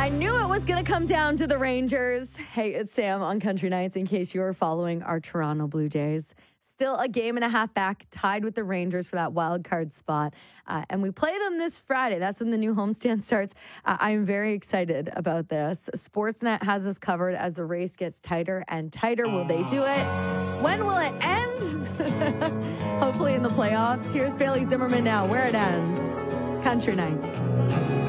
I knew it was going to come down to the Rangers. Hey, it's Sam on Country Nights, in case you were following our Toronto Blue Jays. Still a game and a half back, tied with the Rangers for that wild card spot. And we play them this Friday. That's when the new homestand starts. I am very excited about this. Sportsnet has us covered as the race gets tighter and tighter. Will they do it? When will it end? Hopefully in the playoffs. Here's Bailey Zimmerman now, where it ends. Country Nights.